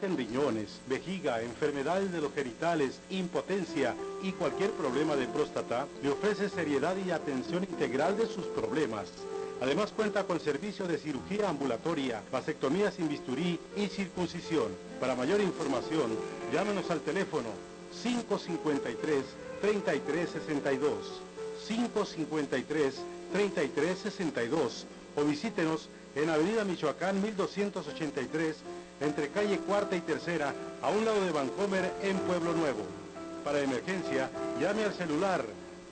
padezca en riñones, vejiga, enfermedades de los genitales, impotencia y cualquier problema de próstata, le ofrece seriedad y atención integral de sus problemas. Además cuenta con servicio de cirugía ambulatoria, vasectomía sin bisturí y circuncisión. Para mayor información, llámenos al teléfono 553-3362, 553-3362 o visítenos en Avenida Michoacán 1283, entre calle Cuarta y Tercera, a un lado de Vancomer en Pueblo Nuevo. Para emergencia, llame al celular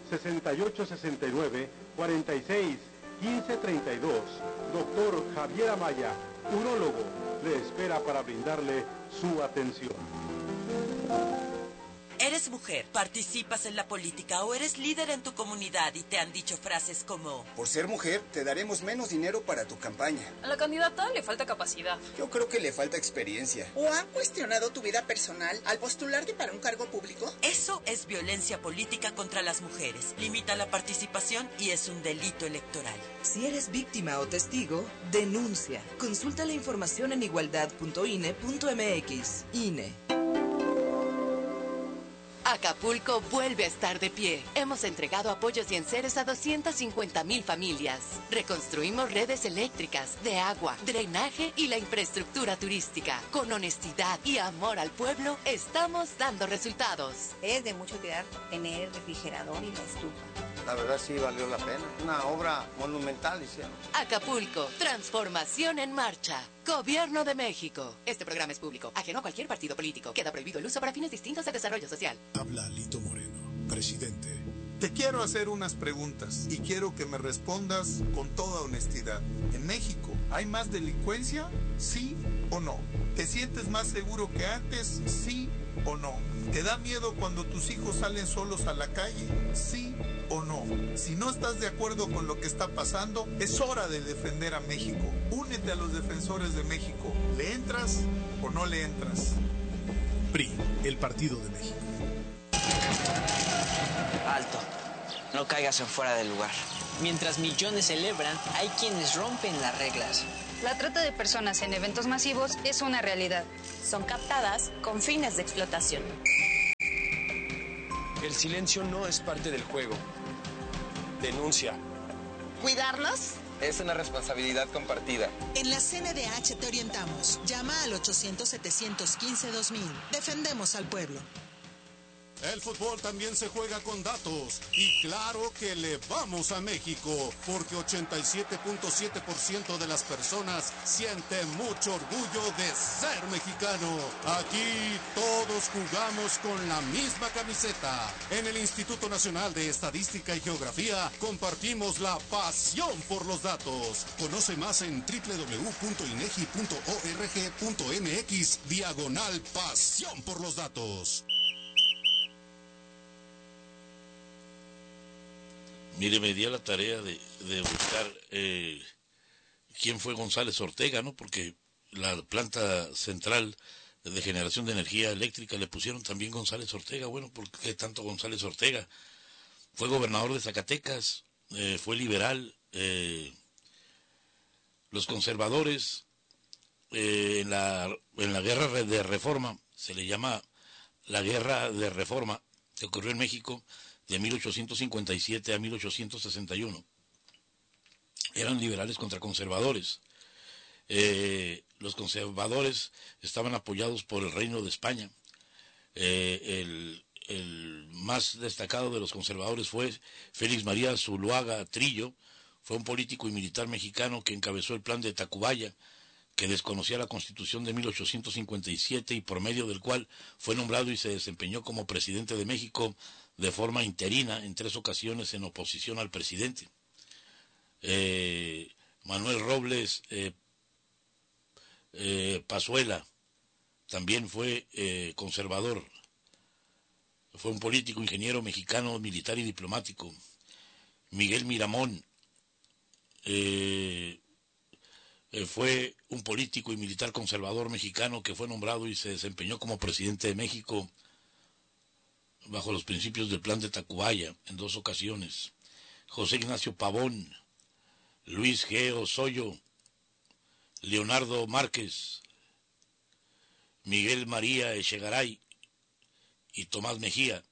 6869-46-1532. Doctor Javier Amaya, urólogo, le espera para brindarle su atención. ¿Eres mujer, participas en la política o eres líder en tu comunidad y te han dicho frases como: por ser mujer, te daremos menos dinero para tu campaña? A la candidata le falta capacidad. Yo creo que le falta experiencia. ¿O han cuestionado tu vida personal al postularte para un cargo público? Eso es violencia política contra las mujeres. Limita la participación y es un delito electoral. Si eres víctima o testigo, denuncia. Consulta la información en igualdad.ine.mx. INE. Acapulco vuelve a estar de pie. Hemos entregado apoyos y enseres a 250,000 familias. Reconstruimos redes eléctricas, de agua, drenaje y la infraestructura turística. Con honestidad y amor al pueblo, estamos dando resultados. Es de mucho cuidar tener refrigerador y la estufa. La verdad sí valió la pena. Una obra monumental hicieron. Acapulco, transformación en marcha. Gobierno de México. Este programa es público, ajeno a cualquier partido político. Queda prohibido el uso para fines distintos de desarrollo social. Habla Alito Moreno, presidente. Te quiero hacer unas preguntas y quiero que me respondas con toda honestidad. ¿En México hay más delincuencia? ¿Sí o no? ¿Te sientes más seguro que antes? ¿Sí o no? ¿Te da miedo cuando tus hijos salen solos a la calle? ¿Sí o no? Si no estás de acuerdo con lo que está pasando, es hora de defender a México. Únete a los defensores de México. ¿Le entras o no le entras? PRI, el Partido de México. Alto, no caigas en fuera del lugar. Mientras millones celebran, hay quienes rompen las reglas. La trata de personas en eventos masivos es una realidad. Son captadas con fines de explotación. El silencio no es parte del juego. Denuncia. ¿Cuidarnos? Es una responsabilidad compartida. En la CNDH te orientamos. Llama al 800-715-2000. Defendemos al pueblo. El fútbol también se juega con datos y claro que le vamos a México porque 87.7% de las personas sienten mucho orgullo de ser mexicano. Aquí todos jugamos con la misma camiseta. En el Instituto Nacional de Estadística y Geografía compartimos la pasión por los datos. Conoce más en www.inegi.org.mx/pasión por los datos. Mire, me di a la tarea de buscar quién fue González Ortega, ¿no? Porque la planta central de generación de energía eléctrica le pusieron también González Ortega. Bueno, ¿por qué tanto González Ortega? Fue gobernador de Zacatecas, fue liberal. Los conservadores en la guerra de reforma, se le llama la guerra de reforma, que ocurrió en México de 1857 a 1861. Eran liberales contra conservadores. Los conservadores estaban apoyados por el Reino de España. El más destacado de los conservadores fue Félix María Zuluaga Trillo. Fue un político y militar mexicano que encabezó el plan de Tacubaya, que desconocía la Constitución de 1857 y por medio del cual fue nombrado y se desempeñó como presidente de México de forma interina en 3 ocasiones en oposición al presidente. Manuel Robles Pazuela también fue conservador. Fue un político, ingeniero mexicano, militar y diplomático. Miguel Miramón fue un político y militar conservador mexicano que fue nombrado y se desempeñó como presidente de México bajo los principios del plan de Tacubaya en 2 ocasiones. José Ignacio Pavón, Luis G. Osoyo, Leonardo Márquez, Miguel María Echegaray y Tomás Mejía,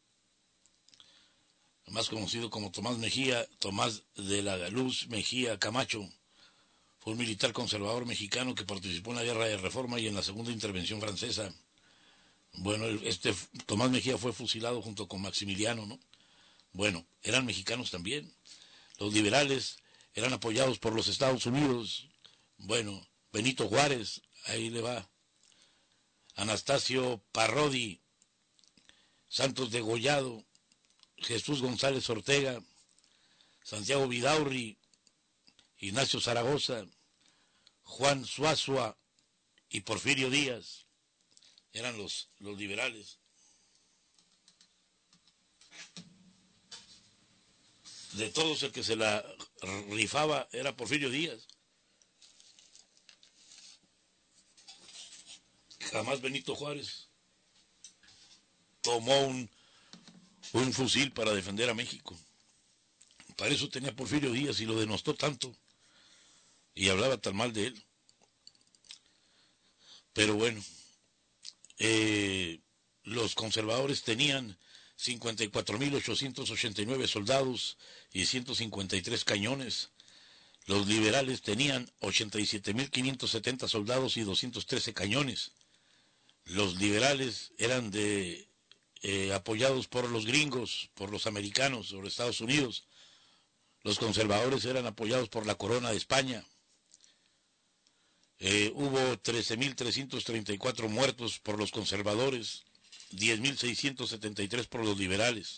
más conocido como Tomás Mejía, Tomás de la Luz Mejía Camacho, fue un militar conservador mexicano que participó en la Guerra de Reforma y en la Segunda Intervención Francesa. Bueno, Tomás Mejía fue fusilado junto con Maximiliano, ¿no? Bueno, eran mexicanos también. Los liberales eran apoyados por los Estados Unidos. Bueno, Benito Juárez, ahí le va. Anastasio Parrodi, Santos Degollado, Jesús González Ortega, Santiago Vidaurri, Ignacio Zaragoza, Juan Zuazua y Porfirio Díaz eran los liberales. De todos el que se la rifaba era Porfirio Díaz. Jamás Benito Juárez tomó un fusil para defender a México. Para eso tenía Porfirio Díaz y lo denostó tanto y hablaba tan mal de él. Pero bueno, los conservadores tenían 54.889 soldados y 153 cañones. Los liberales tenían 87.570 soldados y 213 cañones. Los liberales eran apoyados por los gringos, por los americanos, por Estados Unidos. Los conservadores eran apoyados por la Corona de España. Hubo 13.334 muertos por los conservadores, 10.673 por los liberales,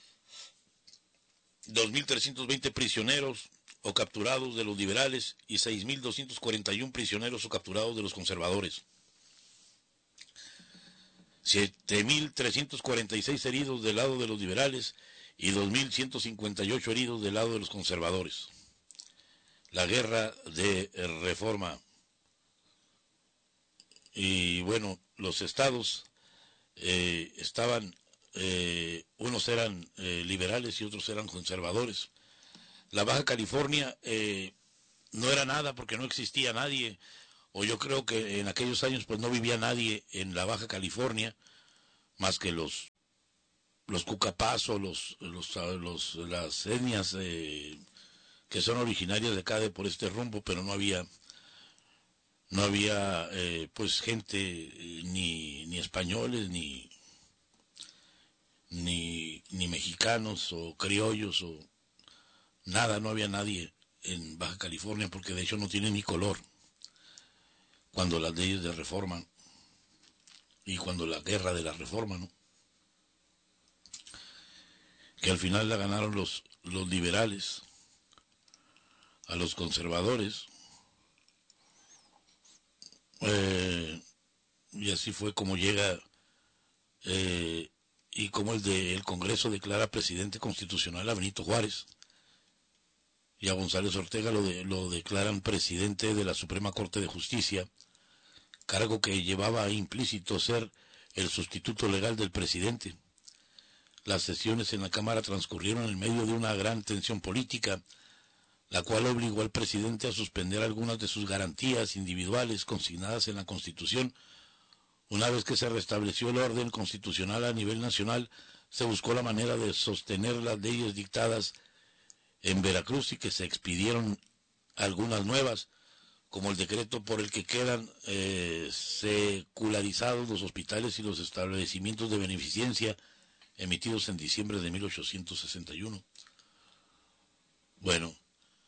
2.320 prisioneros o capturados de los liberales y 6.241 prisioneros o capturados de los conservadores. 7.346 heridos del lado de los liberales y 2.158 heridos del lado de los conservadores. La guerra de Reforma. Y bueno, los estados unos eran liberales y otros eran conservadores. La Baja California no era nada porque no existía nadie, o yo creo que en aquellos años pues no vivía nadie en la Baja California más que los cucapás o las etnias que son originarias de acá por este rumbo, pero no había pues gente ni españoles ni mexicanos o criollos o nada, no había nadie en Baja California porque de hecho no tiene ni color cuando las leyes de reforma y cuando la guerra de la reforma, ¿no? Que al final la ganaron los liberales a los conservadores. Y así fue como llega y como el Congreso declara presidente constitucional a Benito Juárez y a González Ortega lo declaran presidente de la Suprema Corte de Justicia, cargo que llevaba implícito ser el sustituto legal del presidente. Las sesiones en la Cámara transcurrieron en medio de una gran tensión política, la cual obligó al presidente a suspender algunas de sus garantías individuales consignadas en la Constitución. Una vez que se restableció el orden constitucional a nivel nacional, se buscó la manera de sostener las leyes dictadas en Veracruz y que se expidieron algunas nuevas, como el decreto por el que quedan secularizados los hospitales y los establecimientos de beneficencia emitidos en diciembre de 1861. Bueno,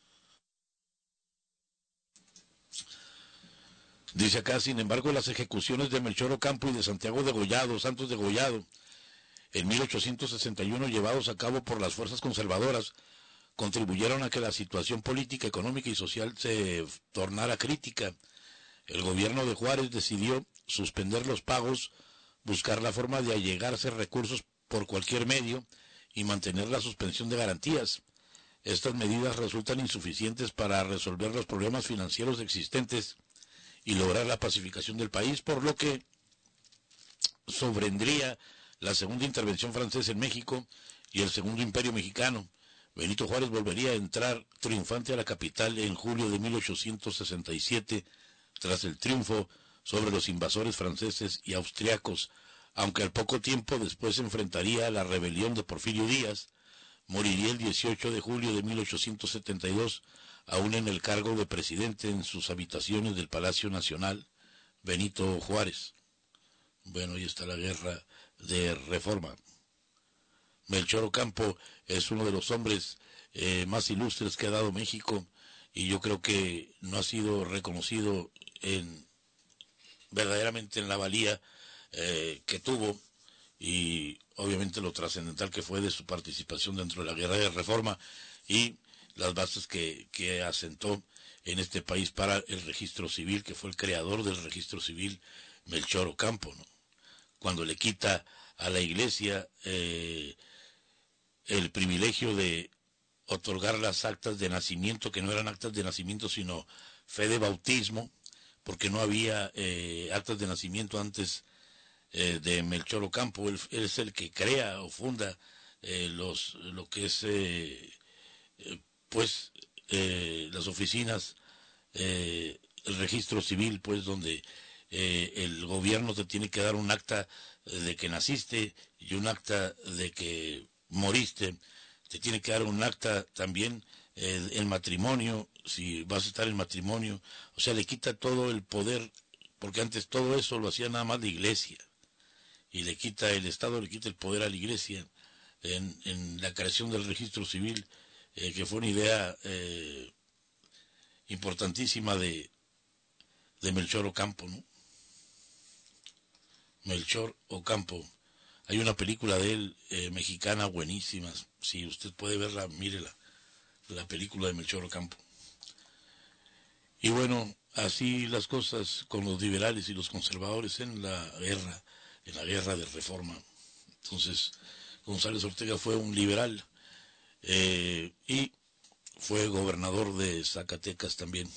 dice acá, sin embargo, las ejecuciones de Melchor Ocampo y de Santiago Degollado, Santos Degollado, en 1861 llevados a cabo por las fuerzas conservadoras, contribuyeron a que la situación política, económica y social se tornara crítica. El gobierno de Juárez decidió suspender los pagos, buscar la forma de allegarse recursos por cualquier medio y mantener la suspensión de garantías. Estas medidas resultan insuficientes para resolver los problemas financieros existentes y lograr la pacificación del país, por lo que sobrevendría la segunda intervención francesa en México y el segundo imperio mexicano. Benito Juárez volvería a entrar triunfante a la capital en julio de 1867, tras el triunfo sobre los invasores franceses y austriacos, aunque al poco tiempo después se enfrentaría a la rebelión de Porfirio Díaz. Moriría el 18 de julio de 1872, aún en el cargo de presidente en sus habitaciones del Palacio Nacional, Benito Juárez. Bueno, ahí está la guerra de Reforma. Melchor Ocampo es uno de los hombres más ilustres que ha dado México, y yo creo que no ha sido reconocido verdaderamente en la valía que tuvo, y obviamente lo trascendental que fue de su participación dentro de la guerra de Reforma y las bases que asentó en este país para el registro civil, que fue el creador del registro civil, Melchor Ocampo, ¿no? Cuando le quita a la Iglesia el privilegio de otorgar las actas de nacimiento, que no eran actas de nacimiento sino fe de bautismo, porque no había actas de nacimiento antes de Melchor Ocampo. Él es el que crea o funda lo que es las oficinas, el registro civil, pues, donde el gobierno te tiene que dar un acta de que naciste y un acta de que moriste. Te tiene que dar un acta también el matrimonio, si vas a estar en matrimonio. O sea, le quita todo el poder, porque antes todo eso lo hacía nada más la Iglesia, y le quita el Estado, le quita el poder a la Iglesia en la creación del registro civil, que fue una idea importantísima de Melchor Ocampo, ¿no? Melchor Ocampo. Hay una película de él mexicana buenísima. Si usted puede verla, mírela, la película de Melchor Ocampo. Y bueno, así las cosas con los liberales y los conservadores en la guerra de Reforma. Entonces, González Ortega fue un liberal y fue gobernador de Zacatecas también.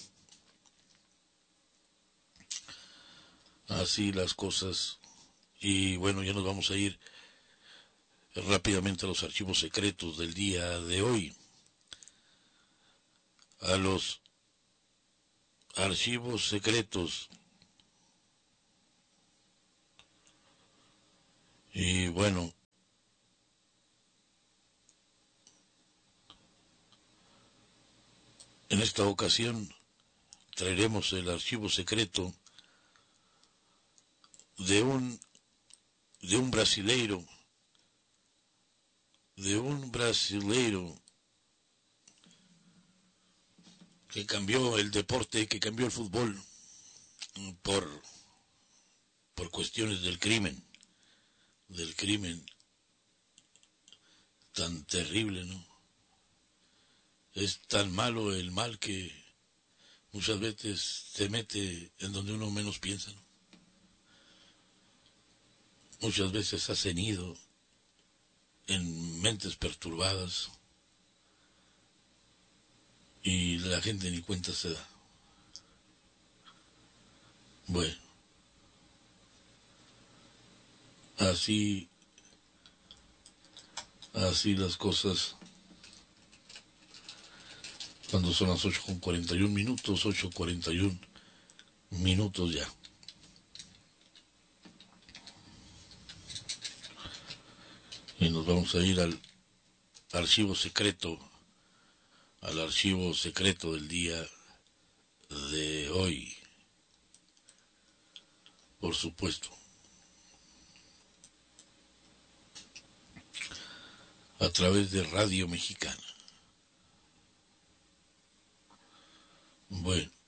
Así las cosas. Y bueno, ya nos vamos a ir rápidamente a los archivos secretos del día de hoy. A los archivos secretos. Y bueno, en esta ocasión traeremos el archivo secreto de un brasileiro que cambió el deporte, que cambió el fútbol por cuestiones del crimen tan terrible, ¿no? Es tan malo el mal que muchas veces se mete en donde uno menos piensa, ¿no? Muchas veces ha cenido en mentes perturbadas y la gente ni cuenta se da. Bueno, así las cosas cuando son las 8:41, 8:41 ya. Y nos vamos a ir al archivo secreto del día de hoy, por supuesto. A través de Radio Mexicana. Bueno,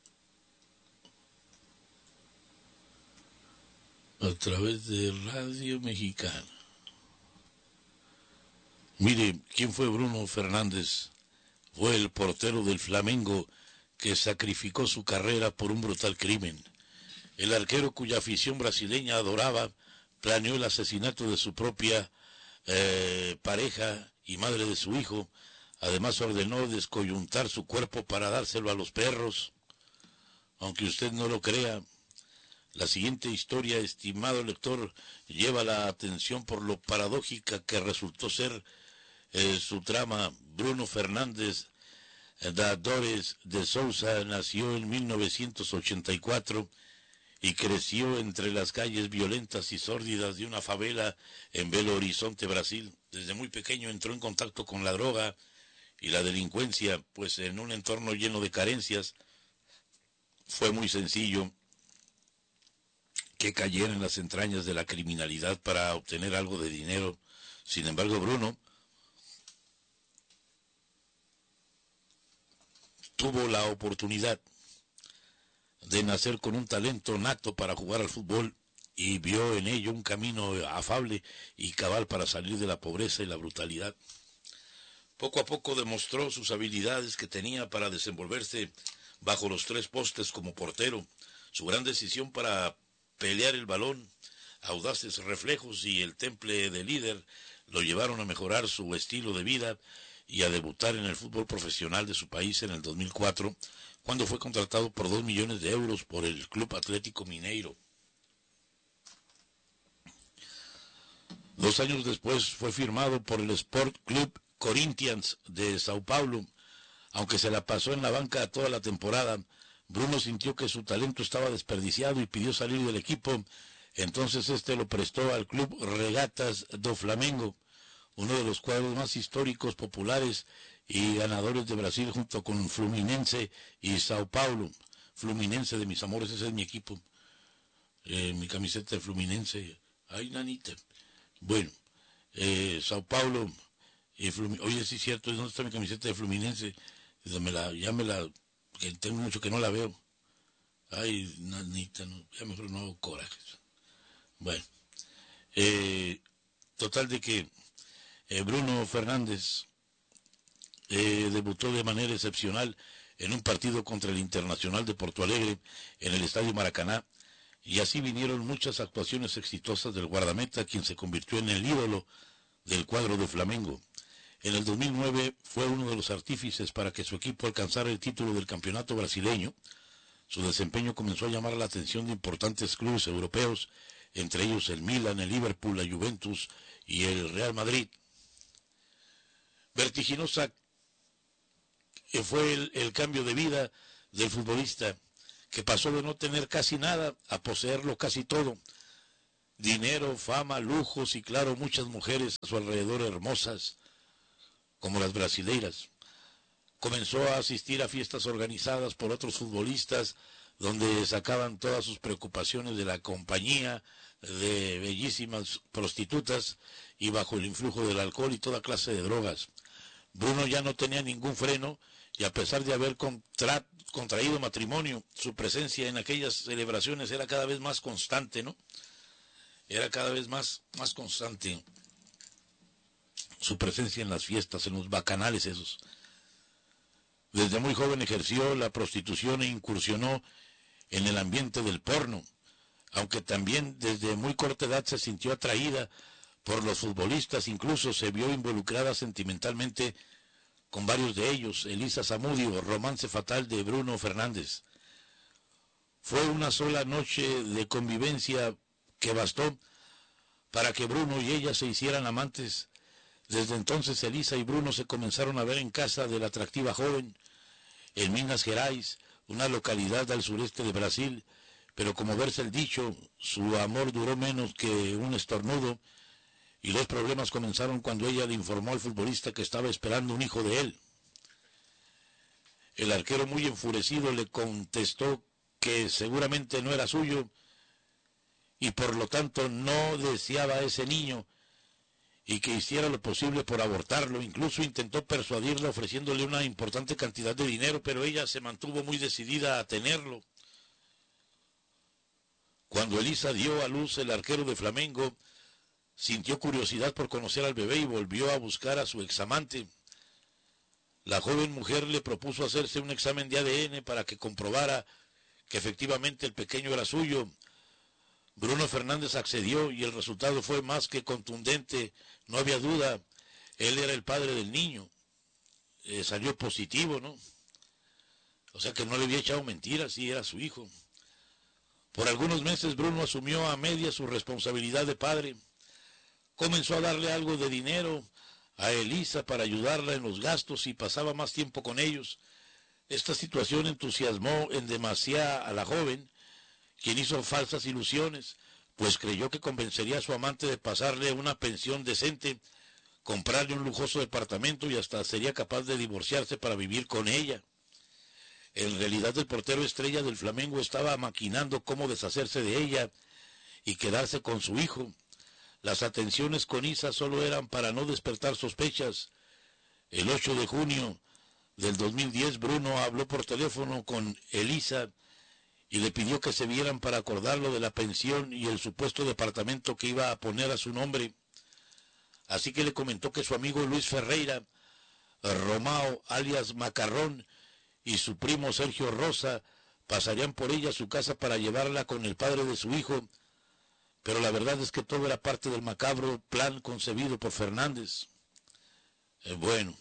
a través de Radio Mexicana. Mire, ¿quién fue Bruno Fernández? Fue el portero del Flamengo que sacrificó su carrera por un brutal crimen. El arquero cuya afición brasileña adoraba planeó el asesinato de su propia pareja y madre de su hijo. Además ordenó descoyuntar su cuerpo para dárselo a los perros. Aunque usted no lo crea, la siguiente historia, estimado lector, lleva la atención por lo paradójica que resultó ser su trama. Bruno Fernández da Dores de Souza nació en 1984 y creció entre las calles violentas y sórdidas de una favela en Belo Horizonte, Brasil. Desde muy pequeño entró en contacto con la droga y la delincuencia, pues en un entorno lleno de carencias fue muy sencillo que cayera en las entrañas de la criminalidad para obtener algo de dinero. Sin embargo, Bruno tuvo la oportunidad de nacer con un talento nato para jugar al fútbol y vio en ello un camino afable y cabal para salir de la pobreza y la brutalidad. Poco a poco demostró sus habilidades que tenía para desenvolverse bajo los tres postes como portero. Su gran decisión para pelear el balón, audaces reflejos y el temple de líder lo llevaron a mejorar su estilo de vida y a debutar en el fútbol profesional de su país en el 2004, cuando fue contratado por 2 millones de euros por el Club Atlético Mineiro. 2 años después fue firmado por el Sport Club Corinthians de Sao Paulo. Aunque se la pasó en la banca toda la temporada, Bruno sintió que su talento estaba desperdiciado y pidió salir del equipo. Entonces este lo prestó al Club Regatas do Flamengo, uno de los cuadros más históricos, populares y ganadores de Brasil, junto con Fluminense y Sao Paulo. Fluminense, de mis amores, ese es mi equipo. Mi camiseta de Fluminense. Ay, nanita. Bueno, Sao Paulo y Fluminense. Oye, sí es cierto, ¿dónde está mi camiseta de Fluminense? Que tengo mucho que no la veo. Ay, nanita, no, ya mejor no hago corajes. Bueno, total de que Bruno Fernández debutó de manera excepcional en un partido contra el Internacional de Porto Alegre en el Estadio Maracaná, y así vinieron muchas actuaciones exitosas del guardameta, quien se convirtió en el ídolo del cuadro de Flamengo. En el 2009 fue uno de los artífices para que su equipo alcanzara el título del campeonato brasileño. Su desempeño comenzó a llamar la atención de importantes clubes europeos, entre ellos el Milan, el Liverpool, la Juventus y el Real Madrid. Vertiginosa fue el cambio de vida del futbolista, que pasó de no tener casi nada a poseerlo casi todo. Dinero, fama, lujos y claro, muchas mujeres a su alrededor hermosas, como las brasileiras. Comenzó a asistir a fiestas organizadas por otros futbolistas, donde sacaban todas sus preocupaciones de la compañía de bellísimas prostitutas y bajo el influjo del alcohol y toda clase de drogas. Bruno ya no tenía ningún freno, y a pesar de haber contraído matrimonio, su presencia en aquellas celebraciones era cada vez más constante, ¿no? Era cada vez más constante su presencia en las fiestas, en los bacanales esos. Desde muy joven ejerció la prostitución e incursionó en el ambiente del porno, aunque también desde muy corta edad se sintió atraída por los futbolistas, incluso se vio involucrada sentimentalmente con varios de ellos. Elisa Zamudio, romance fatal de Bruno Fernández. Fue una sola noche de convivencia que bastó para que Bruno y ella se hicieran amantes. Desde entonces Elisa y Bruno se comenzaron a ver en casa de la atractiva joven en Minas Gerais, una localidad al sureste de Brasil, pero como verse el dicho, su amor duró menos que un estornudo, y los problemas comenzaron cuando ella le informó al futbolista que estaba esperando un hijo de él. El arquero, muy enfurecido, le contestó que seguramente no era suyo y por lo tanto no deseaba a ese niño y que hiciera lo posible por abortarlo. Incluso intentó persuadirla ofreciéndole una importante cantidad de dinero, pero ella se mantuvo muy decidida a tenerlo. Cuando Elisa dio a luz, el arquero de Flamengo sintió curiosidad por conocer al bebé y volvió a buscar a su examante. La joven mujer le propuso hacerse un examen de ADN para que comprobara que efectivamente el pequeño era suyo. Bruno Fernández accedió y el resultado fue más que contundente. No había duda, él era el padre del niño. Salió positivo, ¿no? O sea que no le había echado mentiras, sí era su hijo. Por algunos meses Bruno asumió a medias su responsabilidad de padre. Comenzó a darle algo de dinero a Elisa para ayudarla en los gastos y pasaba más tiempo con ellos. Esta situación entusiasmó en demasía a la joven, quien hizo falsas ilusiones, pues creyó que convencería a su amante de pasarle una pensión decente, comprarle un lujoso departamento y hasta sería capaz de divorciarse para vivir con ella. En realidad el portero estrella del Flamengo estaba maquinando cómo deshacerse de ella y quedarse con su hijo. Las atenciones con Isa solo eran para no despertar sospechas. El 8 de junio del 2010, Bruno habló por teléfono con Elisa y le pidió que se vieran para acordarlo de la pensión y el supuesto departamento que iba a poner a su nombre. Así que le comentó que su amigo Luis Ferreira, Romao alias Macarrón, y su primo Sergio Rosa pasarían por ella a su casa para llevarla con el padre de su hijo, pero la verdad es que todo era parte del macabro plan concebido por Fernández. Bueno,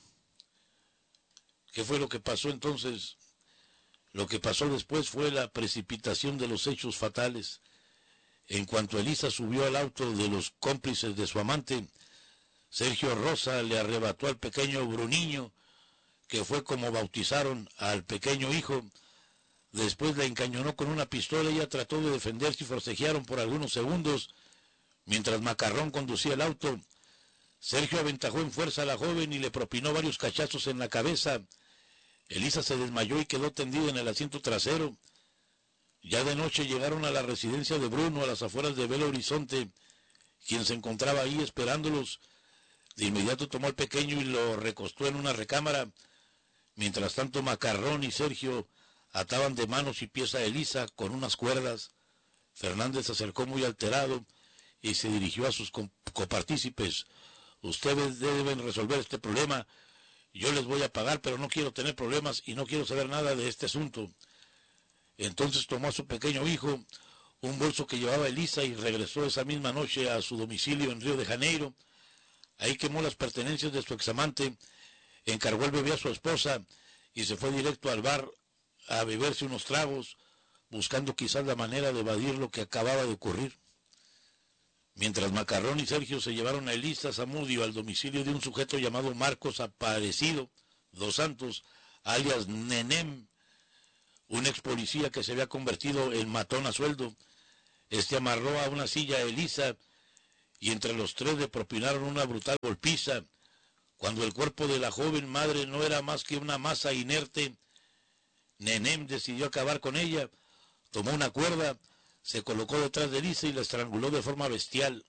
¿qué fue lo que pasó entonces? Lo que pasó después fue la precipitación de los hechos fatales. En cuanto Elisa subió al auto de los cómplices de su amante, Sergio Rosa le arrebató al pequeño Bruniño, que fue como bautizaron al pequeño hijo. Después la encañonó con una pistola y ella trató de defenderse y forcejearon por algunos segundos. Mientras Macarrón conducía el auto, Sergio aventajó en fuerza a la joven y le propinó varios cachazos en la cabeza. Elisa se desmayó y quedó tendida en el asiento trasero. Ya de noche llegaron a la residencia de Bruno, a las afueras de Belo Horizonte, quien se encontraba ahí esperándolos. De inmediato tomó al pequeño y lo recostó en una recámara. Mientras tanto, Macarrón y Sergio ataban de manos y pies a Elisa con unas cuerdas. Fernández se acercó muy alterado y se dirigió a sus copartícipes. Ustedes deben resolver este problema. Yo les voy a pagar, pero no quiero tener problemas y no quiero saber nada de este asunto. Entonces tomó a su pequeño hijo, un bolso que llevaba Elisa, y regresó esa misma noche a su domicilio en Río de Janeiro. Ahí quemó las pertenencias de su examante, encargó el bebé a su esposa y se fue directo al bar a beberse unos tragos, buscando quizás la manera de evadir lo que acababa de ocurrir. Mientras Macarrón y Sergio se llevaron a Elisa Zamudio al domicilio de un sujeto llamado Marcos Aparecido dos Santos, alias Nenem, un ex policía que se había convertido en matón a sueldo. Este amarró a una silla a Elisa y entre los tres le propinaron una brutal golpiza. Cuando el cuerpo de la joven madre no era más que una masa inerte, Nenem decidió acabar con ella. Tomó una cuerda, se colocó detrás de Elisa y la estranguló de forma bestial.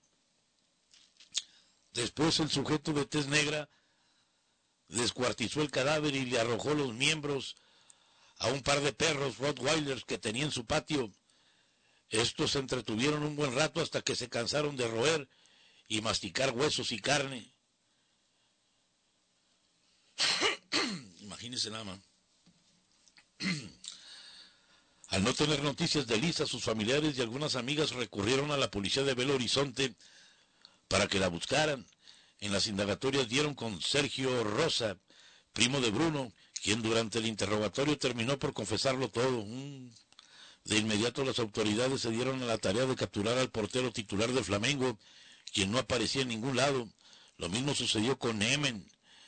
Después el sujeto de tez negra descuartizó el cadáver y le arrojó los miembros a un par de perros Rottweilers que tenía en su patio. Estos se entretuvieron un buen rato hasta que se cansaron de roer y masticar huesos y carne. Imagínense nada más. Al no tener noticias de Elisa, sus familiares y algunas amigas recurrieron a la policía de Belo Horizonte para que la buscaran. En las indagatorias dieron con Sergio Rosa, primo de Bruno, quien durante el interrogatorio terminó por confesarlo todo. De inmediato las autoridades se dieron a la tarea de capturar al portero titular del Flamengo, quien no aparecía en ningún lado. Lo mismo sucedió con Nenem,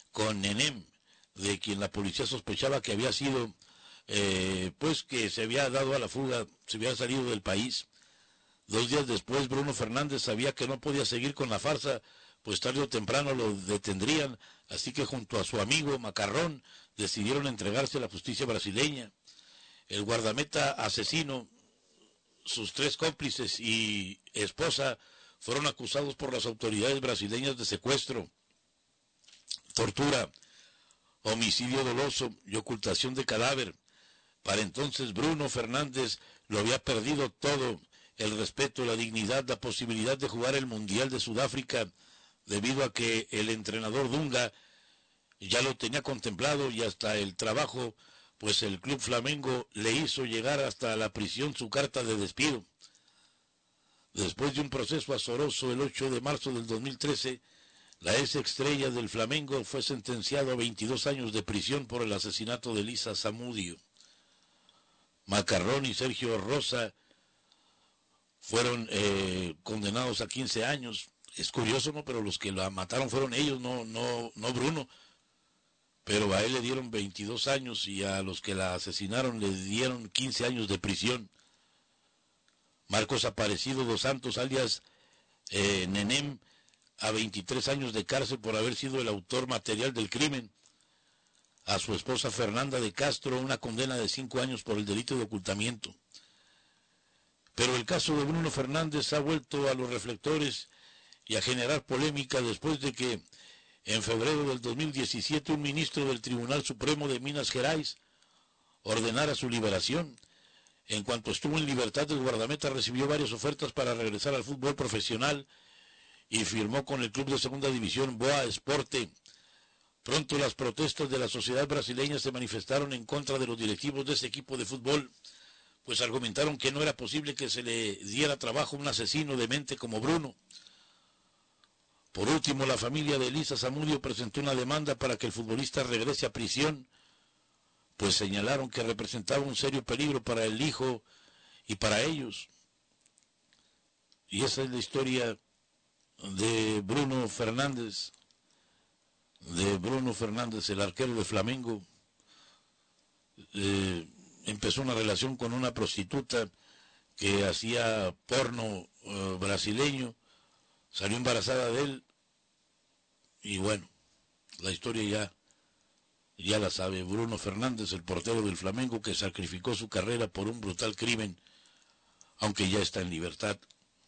de quien la policía sospechaba que había sido, pues que se había dado a la fuga, se había salido del país. 2 días después, Bruno Fernández sabía que no podía seguir con la farsa, pues tarde o temprano lo detendrían, así que junto a su amigo Macarrón decidieron entregarse a la justicia brasileña. El guardameta asesino, sus 3 cómplices y esposa fueron acusados por las autoridades brasileñas de secuestro, tortura, homicidio doloso y ocultación de cadáver. Para entonces Bruno Fernández lo había perdido todo: el respeto, la dignidad, la posibilidad de jugar el Mundial de Sudáfrica, debido a que el entrenador Dunga ya lo tenía contemplado, y hasta el trabajo, pues el Club Flamengo le hizo llegar hasta la prisión su carta de despido. Después de un proceso azoroso, el 8 de marzo del 2013, la ex estrella del Flamengo fue sentenciado a 22 años de prisión por el asesinato de Elisa Zamudio. Macarrón y Sergio Rosa fueron condenados a 15 años. Es curioso, ¿no? Pero los que la mataron fueron ellos, no Bruno. Pero a él le dieron 22 años y a los que la asesinaron le dieron 15 años de prisión. Marcos Aparecido dos Santos, alias Nenem, a 23 años de cárcel por haber sido el autor material del crimen. A su esposa Fernanda de Castro, una condena de 5 años por el delito de ocultamiento. Pero el caso de Bruno Fernández ha vuelto a los reflectores y a generar polémica después de que en febrero del 2017 un ministro del Tribunal Supremo de Minas Gerais ordenara su liberación. En cuanto estuvo en libertad, el guardameta recibió varias ofertas para regresar al fútbol profesional y firmó con el club de segunda división Boa Esporte. Pronto las protestas de la sociedad brasileña se manifestaron en contra de los directivos de ese equipo de fútbol, pues argumentaron que no era posible que se le diera trabajo a un asesino de mente como Bruno. Por último, la familia de Elisa Zamudio presentó una demanda para que el futbolista regrese a prisión, pues señalaron que representaba un serio peligro para el hijo y para ellos. Y esa es la historia de Bruno Fernández, el arquero de Flamengo. Empezó una relación con una prostituta que hacía porno brasileño, salió embarazada de él, y bueno, la historia ya la sabe. Bruno Fernández, el portero del Flamengo, que sacrificó su carrera por un brutal crimen, aunque ya está en libertad.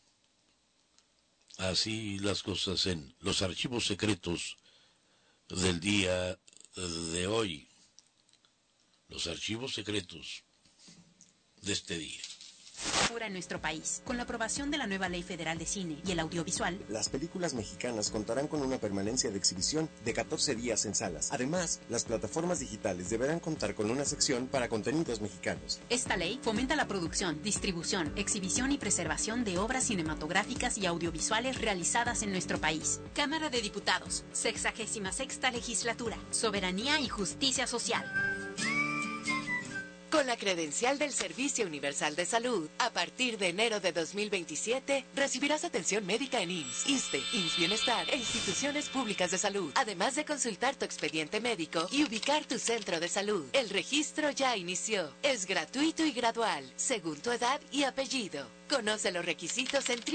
Así las cosas en los archivos secretos del día de hoy. Los archivos secretos de este día. Ahora en nuestro país, con la aprobación de la nueva Ley Federal de Cine y el Audiovisual, las películas mexicanas contarán con una permanencia de exhibición de 14 días en salas. Además, las plataformas digitales deberán contar con una sección para contenidos mexicanos. Esta ley fomenta la producción, distribución, exhibición y preservación de obras cinematográficas y audiovisuales realizadas en nuestro país. Cámara de Diputados, 66ª Legislatura, Soberanía y Justicia Social. Con la credencial del Servicio Universal de Salud, a partir de enero de 2027, recibirás atención médica en IMSS, ISSSTE, IMSS Bienestar e instituciones públicas de salud, además de consultar tu expediente médico y ubicar tu centro de salud. El registro ya inició. Es gratuito y gradual, según tu edad y apellido. Conoce los requisitos en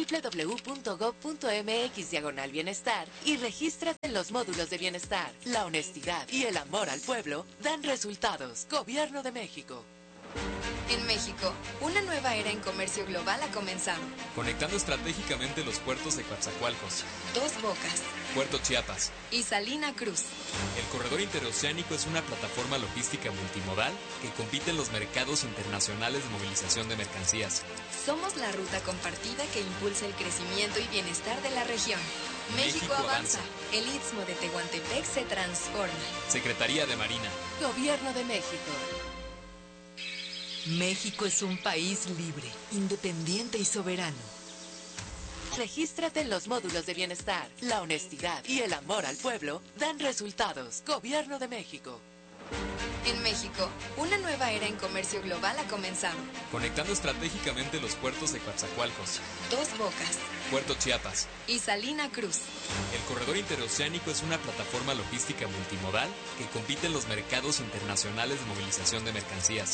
www.gov.mx/bienestar y regístrate en los módulos de bienestar. La honestidad y el amor al pueblo dan resultados. Gobierno de México. En México, una nueva era en comercio global ha comenzado. Conectando estratégicamente los puertos de Coatzacoalcos, Dos Bocas, Puerto Chiapas y Salina Cruz. El corredor interoceánico es una plataforma logística multimodal que compite en los mercados internacionales de movilización de mercancías. Somos la ruta compartida que impulsa el crecimiento y bienestar de la región. México avanza. El Istmo de Tehuantepec se transforma. Secretaría de Marina. Gobierno de México. México es un país libre, independiente y soberano. Regístrate en los módulos de bienestar. La honestidad y el amor al pueblo dan resultados. Gobierno de México. En México, una nueva era en comercio global ha comenzado. Conectando estratégicamente los puertos de Coatzacoalcos, Dos Bocas, Puerto Chiapas y Salina Cruz. El corredor interoceánico es una plataforma logística multimodal que compite en los mercados internacionales de movilización de mercancías.